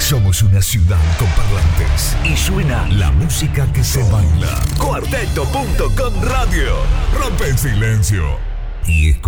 Somos una ciudad con parlantes y suena la música que se baila. Cuarteto.com Radio. Rompe el silencio y escucha.